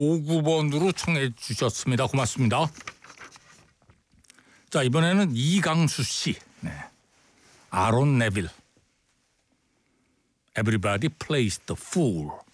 59번으로 청해 주셨습니다. 고맙습니다. 자, 이번에는 이강수 씨. 네. 아론 네빌. Everybody plays the fool.